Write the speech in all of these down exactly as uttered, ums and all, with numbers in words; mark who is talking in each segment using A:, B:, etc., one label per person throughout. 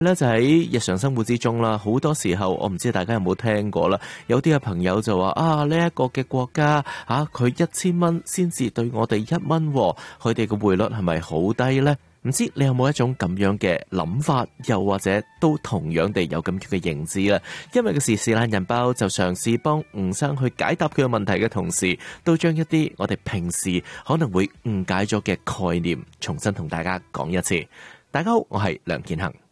A: 咧就喺日常生活之中啦，好多時候我唔知大家有冇聽過啦，有啲嘅朋友就話啊，呢一個嘅國家吓佢一千蚊先至對我哋一蚊，佢哋嘅匯率係咪好低呢？唔知你有冇一種咁樣嘅諗法，又或者都同樣地有咁樣嘅認知啦？因為嘅時事懶人包就嘗試幫吳生去解答佢嘅問題嘅同時，都將一啲我哋平時可能會誤解咗嘅概念重新同大家講一次。大家好，我係梁建恒。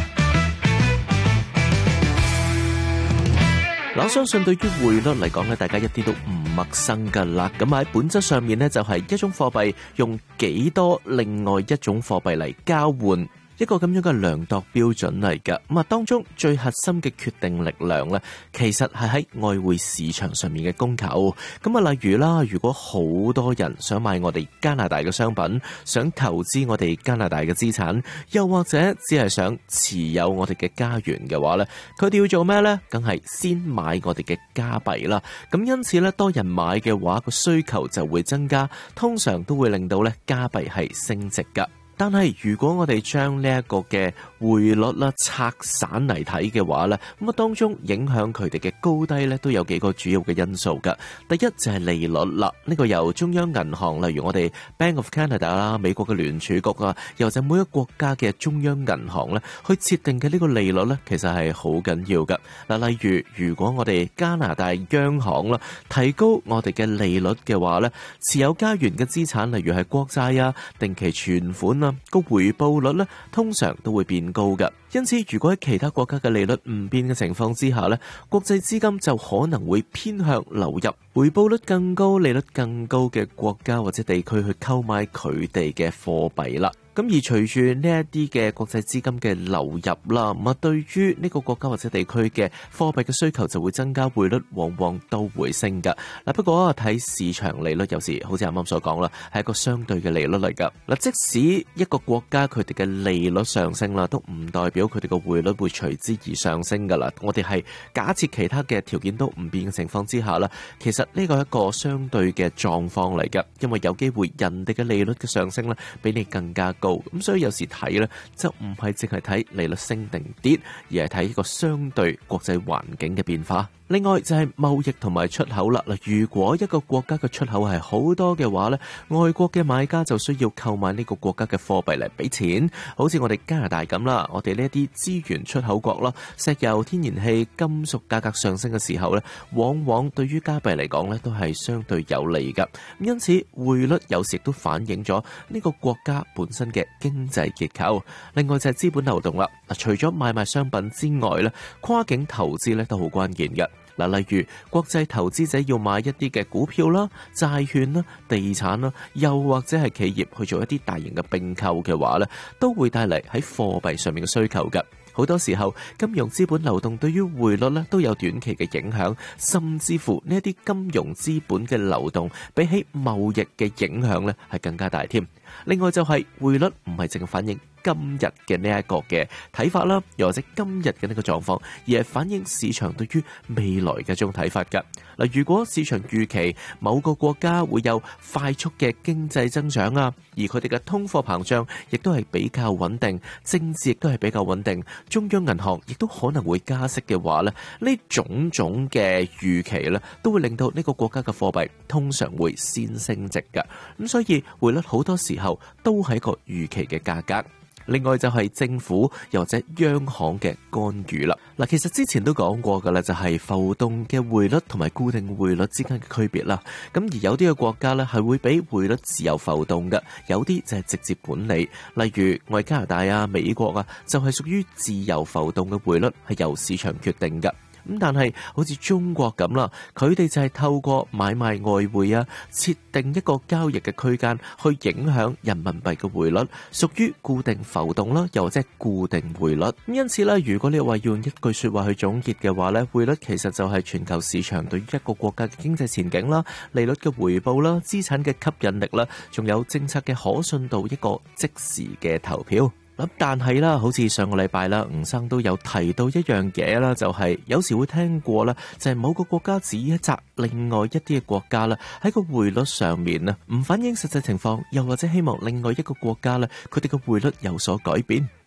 A: 我相信對於匯率嚟講咧，大家一啲都唔陌生噶啦。咁喺本質上面咧，就係一種貨幣用幾多另外一種貨幣嚟交換，一個咁樣嘅量度標準嚟㗎。咁啊，當中最核心嘅決定力量咧，其實係喺外匯市場上面嘅供求。咁啊，例如啦，如果好多人想買我哋加拿大嘅商品，想投資我哋加拿大嘅資產，又或者只係想持有我哋嘅加元嘅話咧，佢哋要做咩咧？梗係先買我哋嘅加幣啦。咁因此咧，多人買嘅話，個需求就會增加，通常都會令到咧加幣係升值㗎。但係如果我哋將呢一個嘅匯率啦拆散嚟睇嘅話咧，咁啊當中影響佢哋嘅高低咧都有幾個主要嘅因素噶。第一就係利率啦，呢個由中央銀行，例如我哋 Bank of Canada 啦、美國嘅聯儲局啊，又或者每一個國家嘅中央銀行咧，去設定嘅呢個利率咧，其實係好緊要噶。嗱，例如如果我哋加拿大央行啦提高我哋嘅利率嘅話咧，持有加元嘅資產，例如係國債啊、定期存款啊，個回報率咧通常都會變高㗎。因此如果喺其他國家嘅利率唔變嘅情況之下咧，國際資金就可能會偏向流入回報率更高、利率更高嘅國家或者地區去購買佢哋嘅貨幣啦。咁而隨住呢一啲嘅國際資金嘅流入啦，咁啊對於呢個國家或者地區嘅貨幣嘅需求就會增加，匯率往往都會升噶。嗱，不過睇市場利率有時好似啱啱所講啦，係一個相對嘅利率嚟噶。嗱，即使一個國家佢哋嘅利率上升啦，都唔代表佢哋嘅匯率會隨之而上升噶啦。我哋係假設其他嘅條件都唔變嘅情況之下啦，其實呢個係一個相對嘅狀況嚟噶，因為有機會人哋嘅利率嘅上升咧，比你更加高，咁所以有時睇咧就唔係淨係睇利率升定跌，而係睇一個相對國際環境嘅變化。另外就係貿易同埋出口啦。嗱，如果一個國家嘅出口係好多嘅話咧，外國嘅買家就需要購買呢個國家嘅貨幣嚟俾錢。好似我哋加拿大咁啦，我哋呢一啲資源出口國啦，石油、天然氣、金屬價格上升嘅時候咧，往往對於加幣嚟講咧都係相對有利噶。因此匯率有時都反映咗呢個國家本身嘅經濟結構。另外就係資本流動啦。嗱，除咗買賣商品之外咧，跨境投資咧都好關鍵嘅。嗱，例如國際投資者要買一啲嘅股票啦、債券啦、地產啦，又或者係企業去做一啲大型嘅併購嘅話咧，都會帶嚟喺貨幣上面嘅需求㗎。好多時候金融資本流動對於匯率咧都有短期嘅影響，甚至乎呢一啲金融資本嘅流動比起貿易嘅影響咧係更加大添。另外就係匯率唔係淨係反映今日嘅呢一個嘅睇法啦，又或者今日嘅呢個狀況，而係反映市場對於未來嘅一種睇法㗎。嗱，如果市場預期某個國家會有快速嘅經濟增長啊，而佢哋嘅通貨膨脹亦都係比較穩定，政治亦都係比較穩定，中央銀行亦都可能會加息嘅話咧，呢種種嘅預期咧，都會令到呢個國家嘅貨幣通常會先升值㗎。咁所以匯率好多時候都係一個預期嘅價格。另外就係政府又或者央行嘅干預啦。嗱，其實之前都講過㗎啦，就係浮動嘅匯率同埋固定匯率之間嘅區別啦。咁而有啲嘅國家咧係會俾匯率自由浮動嘅，有啲就係直接管理。例如我哋加拿大啊、美國啊，就係屬於自由浮動嘅匯率係由市場決定嘅。咁但係好似中國咁啦，佢哋就係透過買賣外匯啊，設定一個交易嘅區間去影響人民幣嘅匯率，屬於固定浮動啦，又或者係固定匯率。咁因此咧，如果你話要用一句說話去總結嘅話咧，匯率其實就係全球市場對於一個國家嘅經濟前景啦、利率嘅回報啦、資產嘅吸引力啦，仲有政策嘅可信度一個即時嘅投票。咁但係啦，好似上個禮拜啦，吳生都有提到一樣嘢啦，就係有時會聽過啦，就係某個國家指責另外一啲嘅國家啦，喺個匯率上面啊，唔反映實際情況，又或者希望另外一個國家咧，佢哋嘅匯率有所改變。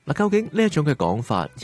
A: 嗱，究竟呢一種嘅講法